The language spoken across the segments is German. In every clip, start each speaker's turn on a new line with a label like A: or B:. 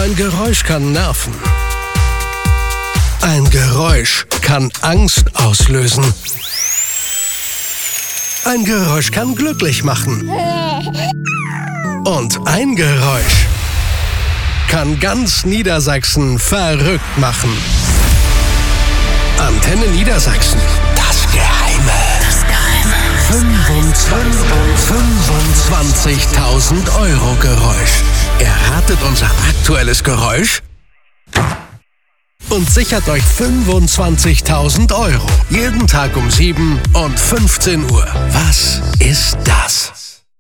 A: Ein Geräusch kann nerven. Ein Geräusch kann Angst auslösen. Ein Geräusch kann glücklich machen. Und ein Geräusch kann ganz Niedersachsen verrückt machen. Antenne Niedersachsen. Das Geheime. 25.000 € Geräusch. Erratet unser aktuelles Geräusch und sichert euch 25.000 €. Jeden Tag um 7 und 15 Uhr. Was ist das?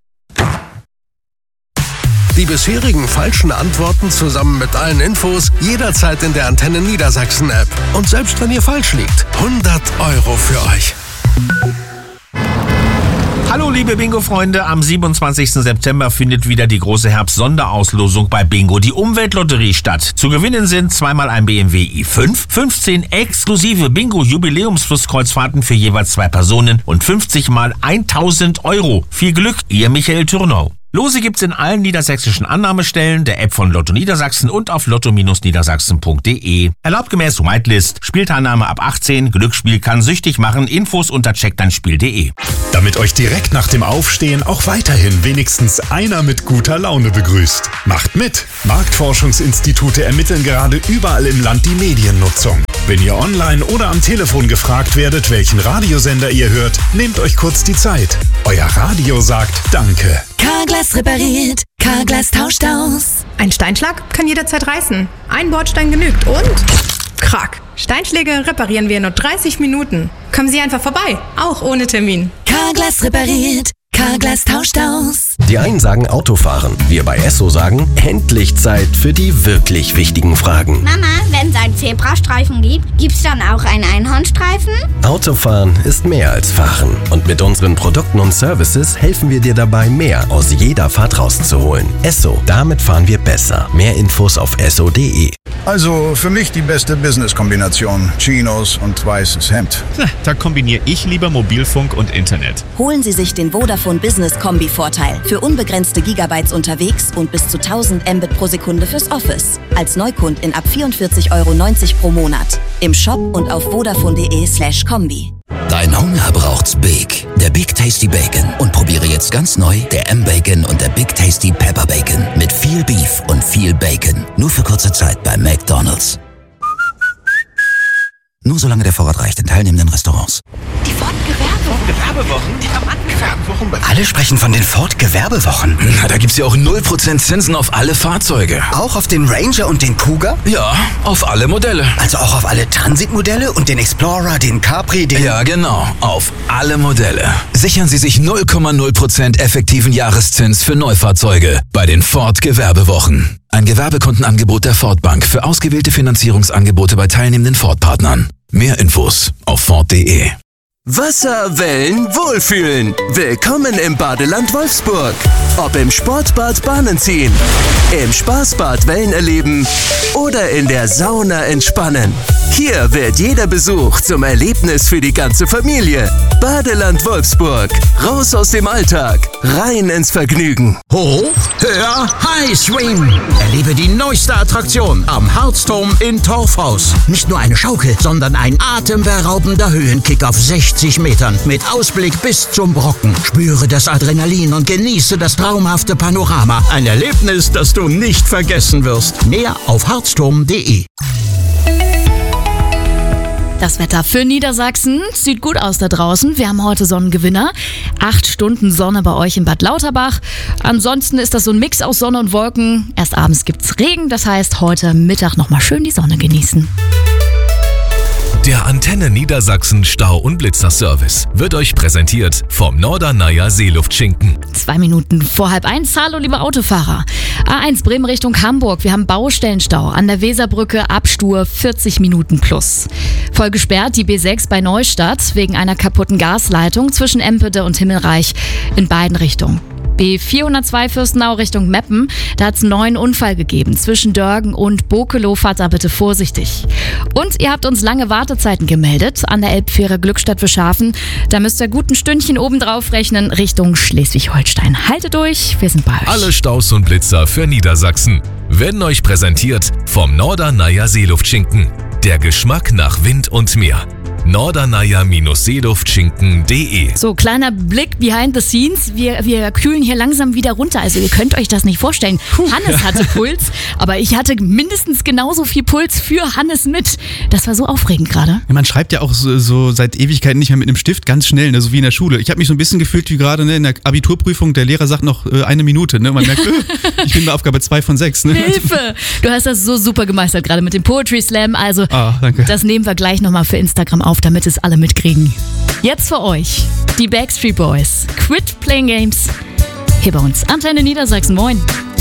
A: Die bisherigen falschen Antworten zusammen mit allen Infos jederzeit in der Antenne Niedersachsen App. Und selbst wenn ihr falsch liegt, 100 € für euch.
B: Hallo liebe Bingo-Freunde, am 27. September findet wieder die große Herbst-Sonderauslosung bei Bingo, die Umweltlotterie, statt. Zu gewinnen sind zweimal ein BMW i5, 15 exklusive Bingo-Jubiläumsflusskreuzfahrten für jeweils 2 Personen und 50 mal 1.000 €. Viel Glück, ihr Michael Thürnau. Lose gibt's in allen niedersächsischen Annahmestellen, der App von Lotto Niedersachsen und auf lotto-niedersachsen.de. Erlaubt gemäß Whitelist, Spielteilnahme ab 18, Glücksspiel kann süchtig machen, Infos unter checkdeinspiel.de.
C: Damit euch direkt nach dem Aufstehen auch weiterhin wenigstens einer mit guter Laune begrüßt. Macht mit! Marktforschungsinstitute ermitteln gerade überall im Land die Mediennutzung. Wenn ihr online oder am Telefon gefragt werdet, welchen Radiosender ihr hört, nehmt euch kurz die Zeit. Euer Radio sagt Danke.
D: Carglass repariert, Carglass tauscht aus.
E: Ein Steinschlag kann jederzeit reißen. Ein Bordstein genügt und... Krack. Steinschläge reparieren wir in nur 30 Minuten. Kommen Sie einfach vorbei, auch ohne Termin.
D: Carglass repariert, Carglass tauscht aus.
F: Die einen sagen Autofahren, wir bei Esso sagen, endlich Zeit für die wirklich wichtigen Fragen.
G: Mama, wenn es einen Zebrastreifen gibt, gibt's dann auch einen Einhornstreifen?
F: Autofahren ist mehr als Fahren. Und mit unseren Produkten und Services helfen wir dir dabei, mehr aus jeder Fahrt rauszuholen. Esso, damit fahren wir besser. Mehr Infos auf esso.de.
H: Also für mich die beste Business-Kombination. Chinos und weißes Hemd.
I: Da kombiniere ich lieber Mobilfunk und Internet.
D: Holen Sie sich den Vodafone Business Kombi-Vorteil. Für unbegrenzte Gigabytes unterwegs und bis zu 1000 Mbit pro Sekunde fürs Office. Als Neukundin ab 44,90 € pro Monat. Im Shop und auf vodafone.de/kombi.
J: Dein Hunger braucht's Big. Der Big Tasty Bacon. Und probiere jetzt ganz neu der M-Bacon und der Big Tasty Pepper Bacon. Mit viel Beef und viel Bacon. Nur für kurze Zeit bei McDonald's. Nur solange der Vorrat reicht in teilnehmenden Restaurants.
K: Die Ford-Gewerbewochen?
L: Alle sprechen von den Ford-Gewerbewochen.
M: Na, da gibt's ja auch 0% Zinsen auf alle Fahrzeuge.
L: Auch auf den Ranger und den Cougar?
M: Ja, auf alle Modelle.
L: Also auch auf alle Transit-Modelle und den Explorer, den Capri, den...
M: Ja, genau, auf alle Modelle. Sichern Sie sich 0,0% effektiven Jahreszins für Neufahrzeuge bei den Ford-Gewerbewochen. Ein Gewerbekundenangebot der Ford Bank für ausgewählte Finanzierungsangebote bei teilnehmenden Ford-Partnern. Mehr Infos auf Ford.de.
N: Wasser, Wellen, Wohlfühlen. Willkommen im Badeland Wolfsburg. Ob im Sportbad Bahnen ziehen, im Spaßbad Wellen erleben oder in der Sauna entspannen. Hier wird jeder Besuch zum Erlebnis für die ganze Familie. Badeland Wolfsburg. Raus aus dem Alltag, rein ins Vergnügen.
O: Hoch, höher, High Swing. Erlebe die neueste Attraktion am Herzturm in Torfhaus. Nicht nur eine Schaukel, sondern ein atemberaubender Höhenkick auf 60 Metern mit Ausblick bis zum Brocken. Spüre das Adrenalin und genieße das traumhafte Panorama. Ein Erlebnis, das du nicht vergessen wirst. Mehr auf herzturm.de.
P: Das Wetter für Niedersachsen sieht gut aus da draußen. Wir haben heute Sonnengewinner. 8 Stunden Sonne bei euch in Bad Lauterbach. Ansonsten ist das so ein Mix aus Sonne und Wolken. Erst abends gibt's Regen, das heißt heute Mittag nochmal schön die Sonne genießen.
Q: Der Antenne Niedersachsen Stau- und Blitzerservice wird euch präsentiert vom Norderneier Seeluftschinken.
P: 2 Minuten vor 12:30. Hallo liebe Autofahrer. A1 Bremen Richtung Hamburg. Wir haben Baustellenstau an der Weserbrücke, Abstur 40 Minuten plus. Voll gesperrt die B6 bei Neustadt wegen einer kaputten Gasleitung zwischen Empede und Himmelreich in beiden Richtungen. B402 Fürstenau Richtung Meppen, da hat es einen neuen Unfall gegeben. Zwischen Dörgen und Bokelow, fahrt da bitte vorsichtig. Und ihr habt uns lange Wartezeiten gemeldet an der Elbfähre Glückstadt-Wischhafen. Da müsst ihr gut ein Stündchen obendrauf rechnen Richtung Schleswig-Holstein. Haltet durch, wir sind bei euch.
Q: Alle Staus und Blitzer für Niedersachsen werden euch präsentiert vom Norderneier Seeluftschinken. Der Geschmack nach Wind und Meer. norderneier-seeluftschinken.de.
P: So, kleiner Blick behind the scenes. Wir kühlen hier langsam wieder runter. Also ihr könnt euch das nicht vorstellen. Hannes hatte Puls, aber ich hatte mindestens genauso viel Puls für Hannes mit. Das war so aufregend gerade.
R: Ja, man schreibt ja auch so seit Ewigkeiten nicht mehr mit einem Stift, ganz schnell, ne, so wie in der Schule. Ich habe mich so ein bisschen gefühlt wie gerade, ne, in der Abiturprüfung. Der Lehrer sagt noch 1 Minute. Ne? Man merkt, ich bin bei Aufgabe 2 von 6. Ne?
P: Hilfe! Du hast das so super gemeistert gerade mit dem Poetry Slam. Also
R: danke.
P: Das nehmen wir gleich nochmal für Instagram auf, damit es alle mitkriegen. Jetzt für euch die Backstreet Boys. Quit Playing Games. Hier bei uns Antenne Niedersachsen. Moin.